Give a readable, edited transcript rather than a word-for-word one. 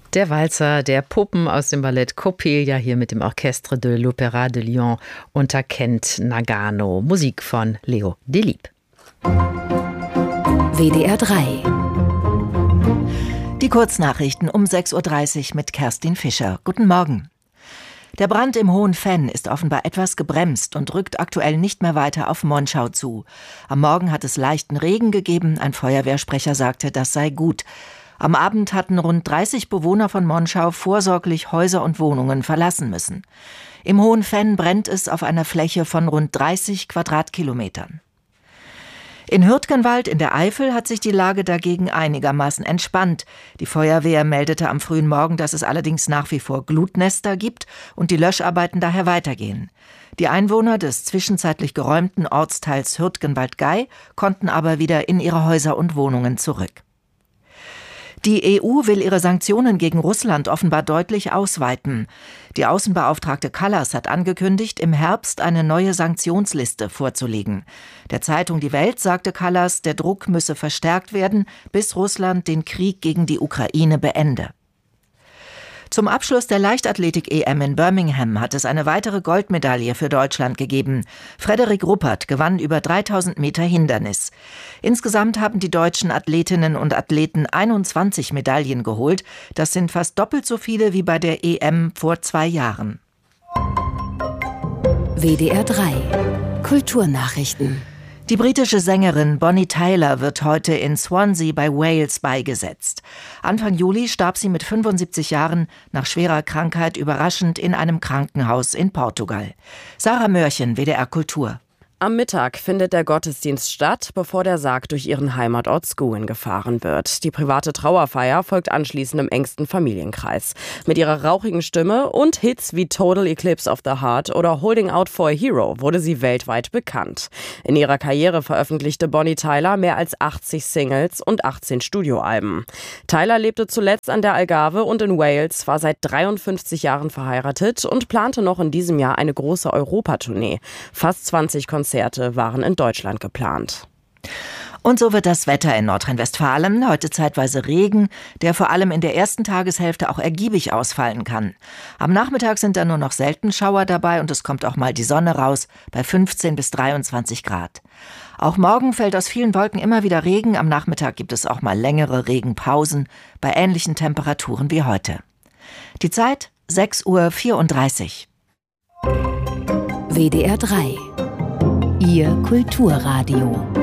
Der Walzer der Puppen aus dem Ballett Coppelia hier mit dem Orchestre de l'Opéra de Lyon unter Kent Nagano. Musik von Leo Delibes. WDR 3. Die Kurznachrichten um 6.30 Uhr mit Kerstin Fischer. Guten Morgen. Der Brand im Hohen Venn ist offenbar etwas gebremst und rückt aktuell nicht mehr weiter auf Monschau zu. Am Morgen hat es leichten Regen gegeben. Ein Feuerwehrsprecher sagte, das sei gut. Am Abend hatten rund 30 Bewohner von Monschau vorsorglich Häuser und Wohnungen verlassen müssen. Im Hohen Venn brennt es auf einer Fläche von rund 30 Quadratkilometern. In Hürtgenwald in der Eifel hat sich die Lage dagegen einigermaßen entspannt. Die Feuerwehr meldete am frühen Morgen, dass es allerdings nach wie vor Glutnester gibt und die Löscharbeiten daher weitergehen. Die Einwohner des zwischenzeitlich geräumten Ortsteils Hürtgenwald-Gey konnten aber wieder in ihre Häuser und Wohnungen zurück. Die EU will ihre Sanktionen gegen Russland offenbar deutlich ausweiten. Die Außenbeauftragte Kallas hat angekündigt, im Herbst eine neue Sanktionsliste vorzulegen. Der Zeitung Die Welt sagte Kallas, der Druck müsse verstärkt werden, bis Russland den Krieg gegen die Ukraine beende. Zum Abschluss der Leichtathletik-EM in Birmingham hat es eine weitere Goldmedaille für Deutschland gegeben. Frederik Ruppert gewann über 3000 Meter Hindernis. Insgesamt haben die deutschen Athletinnen und Athleten 21 Medaillen geholt. Das sind fast doppelt so viele wie bei der EM vor 2 Jahren. WDR 3 Kulturnachrichten. Die britische Sängerin Bonnie Tyler wird heute in Swansea bei Wales beigesetzt. Anfang Juli starb sie mit 75 Jahren nach schwerer Krankheit überraschend in einem Krankenhaus in Portugal. Sarah Mörchen, WDR Kultur. Am Mittag findet der Gottesdienst statt, bevor der Sarg durch ihren Heimatort Scuin gefahren wird. Die private Trauerfeier folgt anschließend im engsten Familienkreis. Mit ihrer rauchigen Stimme und Hits wie Total Eclipse of the Heart oder Holding Out for a Hero wurde sie weltweit bekannt. In ihrer Karriere veröffentlichte Bonnie Tyler mehr als 80 Singles und 18 Studioalben. Tyler lebte zuletzt an der Algarve und in Wales, war seit 53 Jahren verheiratet und plante noch in diesem Jahr eine große Europatournee. Fast 20 Konzerte waren in Deutschland geplant. Und so wird das Wetter in Nordrhein-Westfalen. Heute zeitweise Regen, der vor allem in der ersten Tageshälfte auch ergiebig ausfallen kann. Am Nachmittag sind dann nur noch selten Schauer dabei und es kommt auch mal die Sonne raus bei 15 bis 23 Grad. Auch morgen fällt aus vielen Wolken immer wieder Regen. Am Nachmittag gibt es auch mal längere Regenpausen bei ähnlichen Temperaturen wie heute. Die Zeit 6.34 Uhr. WDR 3 Ihr Kulturradio.